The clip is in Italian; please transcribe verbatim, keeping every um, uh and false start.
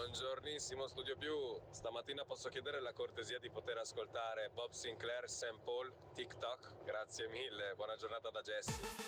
Buongiornissimo Studio Più. Stamattina posso chiedere la cortesia di poter ascoltare Bob Sinclair, Saint Paul, TikTok? Grazie mille, buona giornata da Jesse.